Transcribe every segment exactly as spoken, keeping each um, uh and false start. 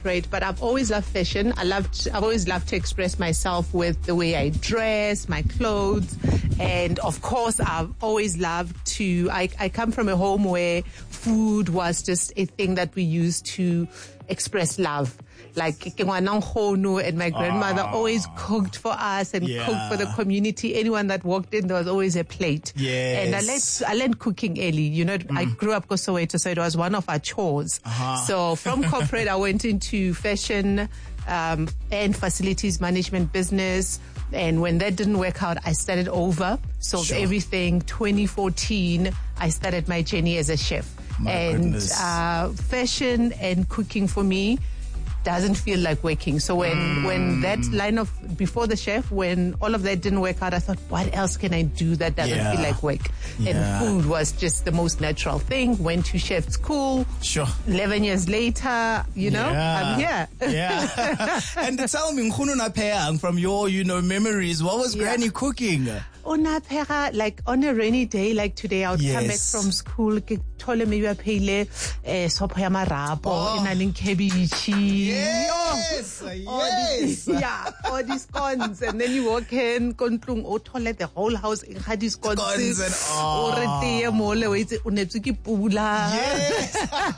corporate, but I've always loved fashion. I loved, I've always loved to express myself with the way I dress, my clothes. And of course, I've always loved to, I, I come from a home where food was just a thing that we used to express love. Like, and my grandmother Aww. always cooked for us and Yeah. cooked for the community. Anyone that walked in, there was always a plate. Yes. And I learned, I learned cooking early. You know, mm. I grew up Kosoweto, so it was one of our chores. Uh-huh. So from corporate, I went into fashion um, and facilities management business. And when that didn't work out, I started over. So Sure. everything, twenty fourteen, I started my journey as a chef. My and goodness. uh, fashion and cooking for me doesn't feel like working. So when, mm. when that line of, before the chef, when all of that didn't work out, I thought, what else can I do that doesn't Yeah. feel like work? Yeah. And food was just the most natural thing. Went to chef school. Sure. eleven years later, you know, Yeah. I'm here. Yeah. And tell me, Nkgono Napeang, from your, you know, memories, what was Yeah. Granny cooking? Onapera, like on a rainy day like today, I would come back Yes. from school, ke thole maybe a peile eh sopho ya marapo, Oh. e nang le cabbage. Yes, All these, yeah, all these scones, and then you walk in, kontlung o thole the whole house e ga di scones. Scones and o re tee mole o itse o netswe ke pula. Yes.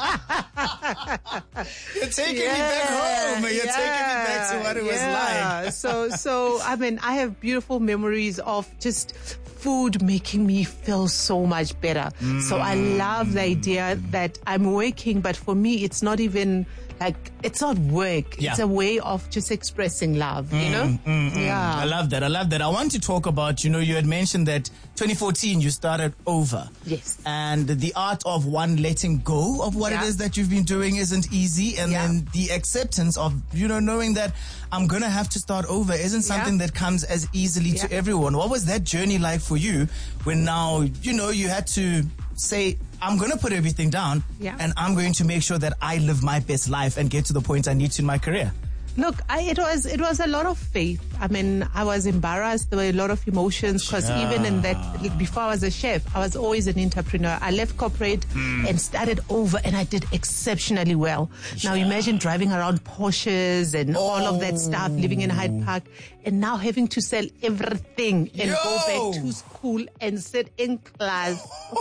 You're taking me back home. You're Yeah, taking me back to what it yeah. was like. so, so, I mean, I have beautiful memories of just food making me feel so much better. Mm. So I love the idea that I'm working, but for me, it's not even like, it's not work. Yeah. It's a way of just expressing love, Mm, you know? mm, mm. Yeah. I love that. I love that. I want to talk about, you know, you had mentioned that twenty fourteen you started over. Yes. And the art of one letting go of what Yeah. it is that you've been doing isn't easy. And Yeah. then the acceptance of, you know, knowing that I'm going to have to start over isn't something Yeah. that comes as easily Yeah. to everyone. What was that journey like for you when now, you know, you had to say, I'm going to put everything down Yeah. and I'm going to make sure that I live my best life and get to the point I need to in my career? Look, I, it was it was a lot of faith. I mean, I was embarrassed. There were a lot of emotions because Yeah. even in that, before I was a chef, I was always an entrepreneur. I left corporate Mm. and started over, and I did exceptionally well. Now imagine driving around Porsches and all of that stuff, living in Hyde Park, and now having to sell everything and Yo. go back to school and sit in class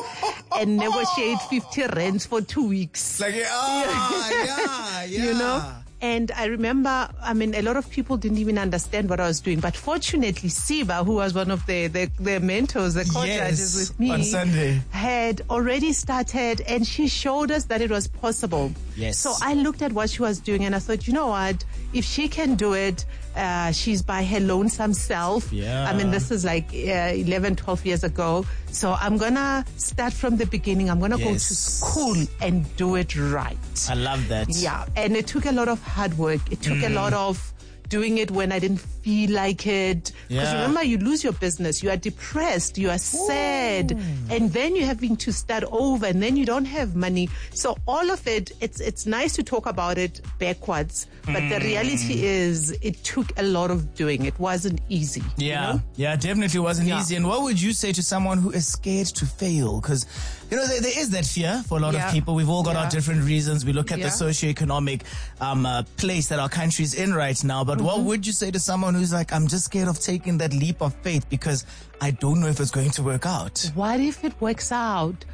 and negotiate fifty rands for two weeks. Like, ah, yeah, yeah. You know? And I remember, I mean, a lot of people didn't even understand what I was doing. But fortunately, Siba, who was one of the, the, the mentors, the co-judges Yes, with me, on Sunday. had already started, and she showed us that it was possible. Yes. So I looked at what she was doing and I thought, you know what? If she can do it, uh, she's by her lonesome self. Yeah. I mean, this is like uh, eleven, twelve years ago. So I'm going to start from the beginning. I'm going to go to Yes. school and do it right. I love that. Yeah, and it took a lot of hard work. It took Mm. a lot of doing it when I didn't feel like it. Because Yeah. remember, you lose your business, you are depressed, you are sad, and then you're having to start over, and then you don't have money. So all of it, it's it's nice to talk about it backwards, but the reality is it took a lot of doing. It wasn't easy. you Yeah, know? yeah, definitely wasn't Yeah. easy. And what would you say to someone who is scared to fail? Because, you know, there, there is that fear for a lot Yeah. of people. We've all got Yeah. our different reasons. We look at Yeah. the socioeconomic um, uh, place that our country's in right now. But what would you say to someone who's like, I'm just scared of taking that leap of faith because I don't know if it's going to work out? What if it works out?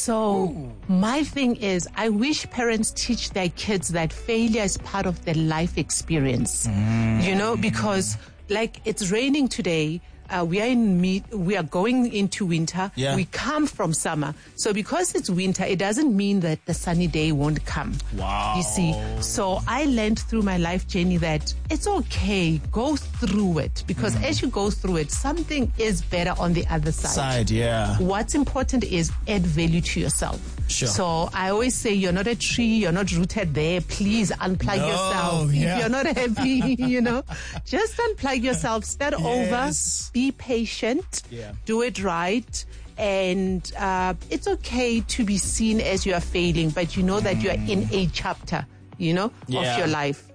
So my thing is, I wish parents teach their kids that failure is part of their life experience. You know, because like it's raining today. Uh, we are in me- we are going into winter. Yeah. We come from summer. So because it's winter, it doesn't mean that the sunny day won't come. Wow. You see? So I learned through my life journey that it's okay. Go through it. Because as you go through it, something is better on the other side. Side, yeah. What's important is add value to yourself. Sure. So I always say, you're not a tree, you're not rooted there. Please unplug No, yourself. yeah. If you're not happy, you know, just unplug yourself, start Yes. over, be patient, Yeah. do it right. And uh, it's okay to be seen as you are failing, but you know that you are in a chapter, you know, Yeah. of your life.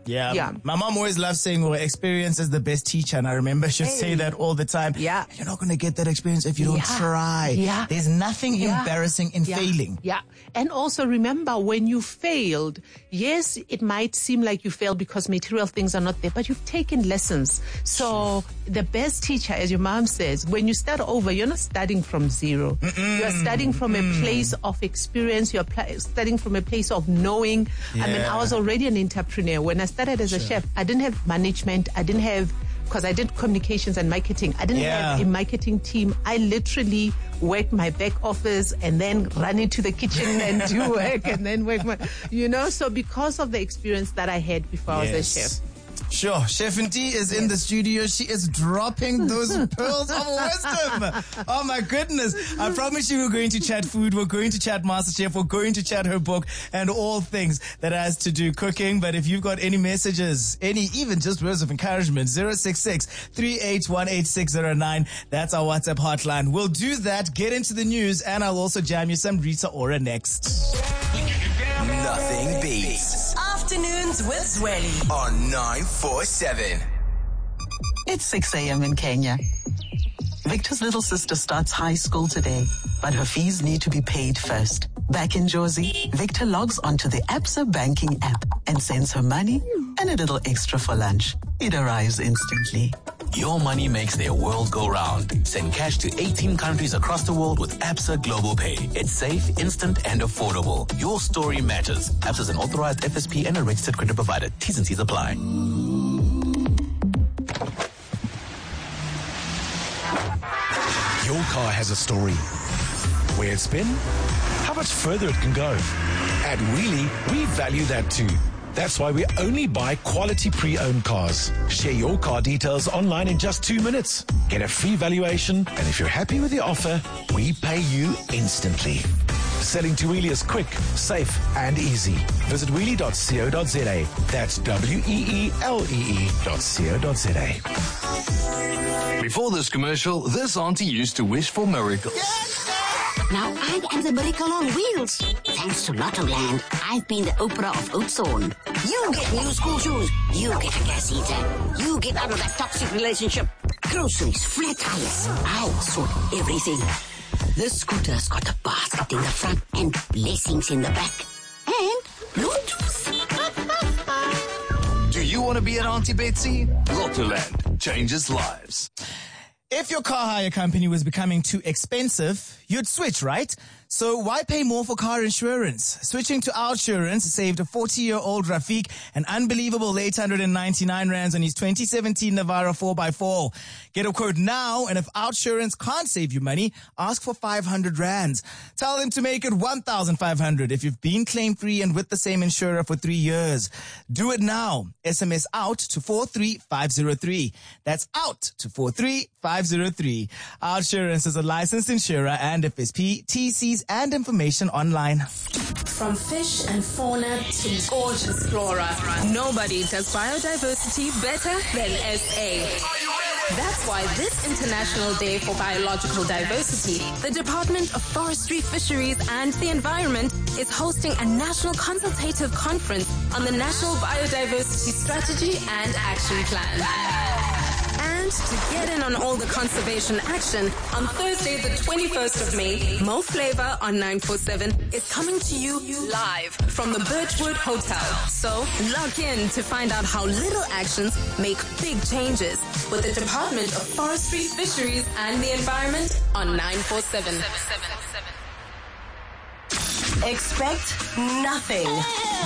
Yeah. Yeah. My mom always loved saying, well, experience is the best teacher. And I remember she'd Hey. say that all the time. Yeah. You're not going to get that experience if you don't Yeah. try. Yeah. There's nothing Yeah. embarrassing in Yeah. failing. Yeah. And also remember, when you failed, yes, it might seem like you failed because material things are not there, but you've taken lessons. So the best teacher, as your mom says, when you start over, you're not starting from zero. Mm-mm. You're starting from Mm. a place of experience. You're pl- starting from a place of knowing. I mean, Yeah. I was already an entrepreneur. When I started as a chef, I didn't have management. I didn't have, because I did communications and marketing. I didn't Yeah. have a marketing team. I literally worked my back office and then run into the kitchen and do work and then work my, you know, so because of the experience that I had before I was a chef. Sure. Chef Nti is in the studio. She is dropping those pearls of wisdom. Oh my goodness. I promise you we're going to chat food. We're going to chat MasterChef. We're going to chat her book and all things that has to do cooking. But if you've got any messages, any, even just words of encouragement, zero six six, three eight one, eight six zero nine. That's our WhatsApp hotline. We'll do that, get into the news, and I'll also jam you some Rita Ora next. Nothing beats Afternoons with Zweli. on nine four seven. It's six a.m. in Kenya. Victor's little sister starts high school today, but her fees need to be paid first. Back in Jozi, Victor logs onto the Absa banking app and sends her money and a little extra for lunch. It arrives instantly. Your money makes their world go round. Send cash to eighteen countries across the world with Absa Global Pay. It's safe, instant, and affordable. Your story matters. Absa is an authorized F S P and a registered credit provider. T's and C's apply. Your car has a story. Where it's been, how much further it can go. At Wheelie, we value that too. That's why we only buy quality pre-owned cars. Share your car details online in just two minutes. Get a free valuation, and if you're happy with the offer, we pay you instantly. Selling to Wheelie is quick, safe, and easy. Visit wheelie dot co dot za. That's W E E L E E dot co dot za. Before this commercial, this auntie used to wish for miracles. Now I am the miracle on wheels. Thanks to Lottoland, I've been the Oprah of Oudtshoorn. You get new school shoes. You get a gas heater. You get out of that toxic relationship. Groceries, flat tires. I'll sort everything. This scooter's got a basket in the front and blessings in the back. And Bluetooth. Do you want to be an Auntie Betsy? Lottoland changes lives. If your car hire company was becoming too expensive, you'd switch, right? So why pay more for car insurance? Switching to Outsurance saved a forty-year-old Rafiq an unbelievable eight hundred ninety-nine rands on his twenty seventeen Navara four by four. Get a quote now, and if Outsurance can't save you money, ask for five hundred rands. Tell them to make it one thousand five hundred if you've been claim-free and with the same insurer for three years. Do it now. S M S OUT to four three five zero three. That's OUT to four three five zero three. Outsurance is a licensed insurer and F S P. T Cs and information online. From fish and fauna to gorgeous flora, nobody does biodiversity better than S A. That's why this International Day for Biological Diversity, the Department of Forestry, Fisheries and the Environment is hosting a national consultative conference on the National Biodiversity Strategy and Action Plan. And to get in on all the conservation action, on Thursday the twenty-first of May, Mo Flavor on nine four seven is coming to you live from the Birchwood Hotel. So log in to find out how little actions make big changes with the Department of Forestry, Fisheries and the Environment on nine four seven. Expect nothing